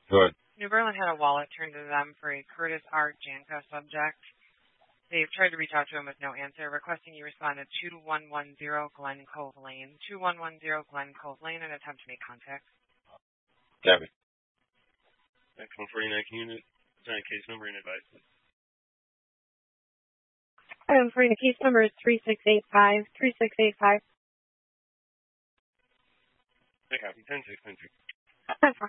Good. New Berlin had a wallet turned to them for a Curtis R. Janka subject. They've tried to reach out to him with no answer, requesting you respond to 2110 Glen Cove Lane, 2110 Glen Cove Lane, and attempt to make contact. Copy. Maximum 49 unit, assign case number and advice. I'm afraid the case number is 3685. 3685. I copy. 10-6, 10-2. That's fine.